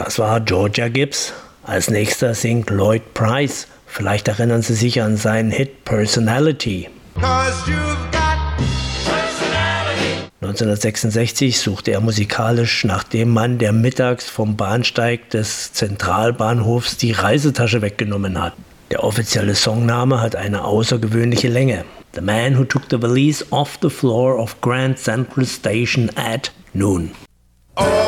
Das war Georgia Gibbs. Als nächster singt Lloyd Price. Vielleicht erinnern Sie sich an seinen Hit Personality. 1966 suchte er musikalisch nach dem Mann, der mittags vom Bahnsteig des Zentralbahnhofs die Reisetasche weggenommen hat. Der offizielle Songname hat eine außergewöhnliche Länge. The man who took the valise off the floor of Grand Central Station at noon.